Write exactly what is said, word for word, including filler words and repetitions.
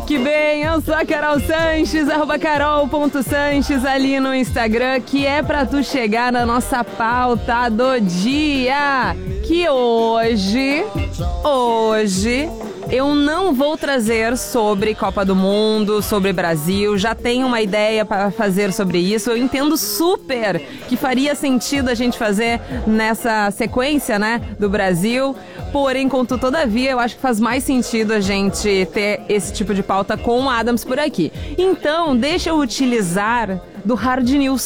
Que bem, eu sou a Carol Sanches, arroba carol ponto sanches ali no Instagram, que é pra tu chegar na nossa pauta do dia. Que hoje, hoje... eu não vou trazer sobre Copa do Mundo, sobre Brasil, já tenho uma ideia para fazer sobre isso. Eu entendo super que faria sentido a gente fazer nessa sequência, né, do Brasil. Porém, contudo, todavia, eu acho que faz mais sentido a gente ter esse tipo de pauta com o Adams por aqui. Então, deixa eu utilizar do Hard News.